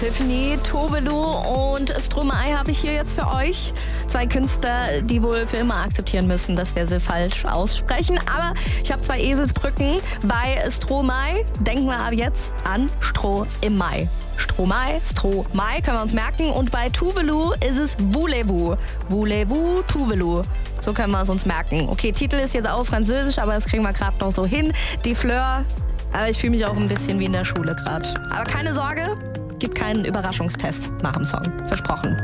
Tiffany, Tobelo und Stromae habe ich hier jetzt für euch. 2 Künstler, die wohl für immer akzeptieren müssen, dass wir sie falsch aussprechen. Aber ich habe 2 Eselsbrücken. Bei Stromae denken wir ab jetzt an Stroh im Mai. Stromae, Stromae können wir uns merken. Und bei Tuvelu ist es Voulez-vous. Voulez-vous, Tuvelu. So können wir es uns merken. Okay, Titel ist jetzt auch französisch, aber das kriegen wir gerade noch so hin. Die Fleur. Aber ich fühle mich auch ein bisschen wie in der Schule gerade. Aber keine Sorge, gibt keinen Überraschungstest nach dem Song. Versprochen.